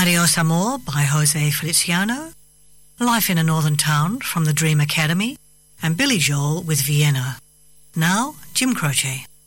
Adios Amor by Jose Feliciano, Life in a Northern Town from the Dream Academy, and Billy Joel with Vienna. Now, Jim Croce.